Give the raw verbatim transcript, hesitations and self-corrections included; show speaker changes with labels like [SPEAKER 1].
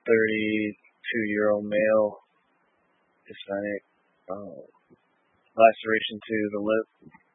[SPEAKER 1] thirty-two-year-old male, Hispanic, uh, laceration to the lip.